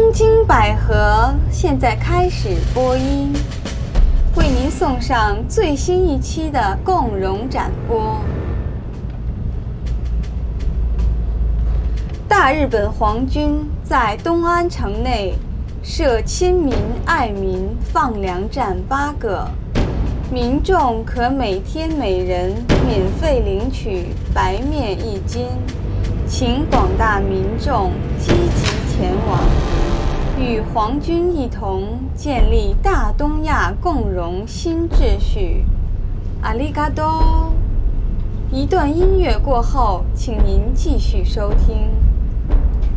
青青百合现在开始播音，为您送上最新一期的共荣展播。大日本皇军在东安城内设亲民爱民放粮站8个，民众可每天每人免费领取白面1斤，请广大民众积极前往，与皇军一同建立大东亚共荣新秩序。阿里嘎多！一段音乐过后，请您继续收听。